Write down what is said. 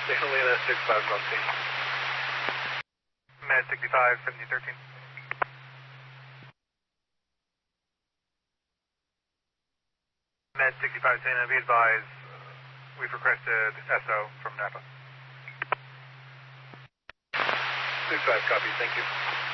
Helena 65 on scene. Med 65, 1713. Med 65, Dana, be advised, we've requested SO from Napa. 65, copy, thank you.